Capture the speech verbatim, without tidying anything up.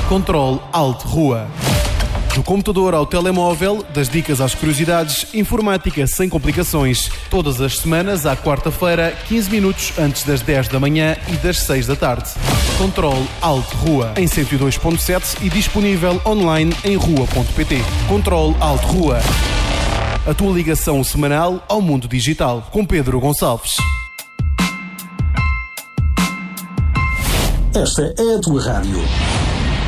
Controle Alt Rua. Do computador ao telemóvel, das dicas às curiosidades, informática sem complicações. Todas as semanas, à quarta-feira, quinze minutos antes das dez da manhã e das seis da tarde. Controle Alt Rua, em cento e dois ponto sete e disponível online em rua ponto pt. Controle Alt Rua. A tua ligação semanal ao mundo digital. Com Pedro Gonçalves. Esta é a tua rádio.